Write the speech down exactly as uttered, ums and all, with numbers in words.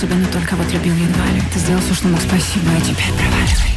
особенно только вот любил едва ли. Ты сделал все, что мог, спасибо, а теперь проваливай.